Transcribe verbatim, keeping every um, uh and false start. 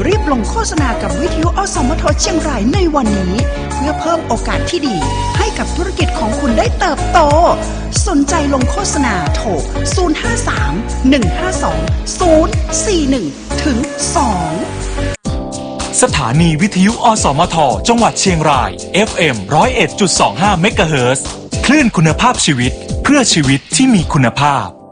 รีบลงโฆษณากับวิทยุอสมทเชียงรายในวันนี้เพื่อเพิ่มโอกาสที่ดีให้กับธุรกิจของคุณได้เติบโตสนใจลงโฆษณาโทรศูนย์ ห้า สาม หนึ่ง ห้า สอง ศูนย์ สี่ หนึ่ง ถึง สองสถานีวิทยุอสมทจังหวัดเชียงราย เอฟ เอ็ม หนึ่งศูนย์เอ็ดจุดสองห้า เมกะเฮิรตซ์คลื่นคุณภาพชีวิตเพื่อชีวิตที่มีคุณภาพ